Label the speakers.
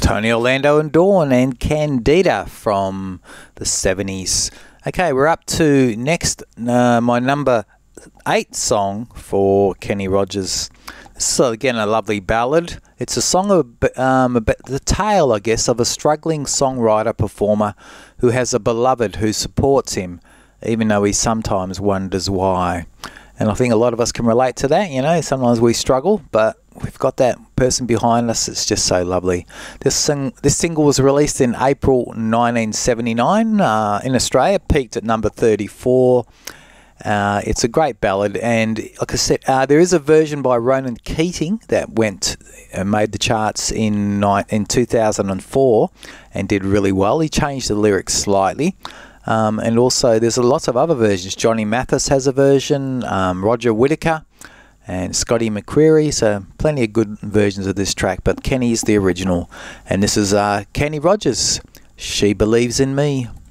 Speaker 1: Tony Orlando and Dawn and Candida from the 70s. Okay, we're up to next, my number 8 song for Kenny Rogers. This is again a lovely ballad. It's a song about the tale, I guess, of a struggling songwriter-performer who has a beloved who supports him, even though he sometimes wonders why. And I think a lot of us can relate to that, you know. Sometimes we struggle, but we've got that person behind us. It's just so lovely. This single was released in April 1979 in Australia, peaked at number 34. It's a great ballad, and like I said, there is a version by Ronan Keating that went and made the charts in 2004 and did really well. He changed the lyrics slightly. And also there's lots of other versions. Johnny Mathis has a version, Roger Whittaker and Scotty McCreery, so plenty of good versions of this track, but Kenny's the original. And this is Kenny Rogers, She Believes in Me.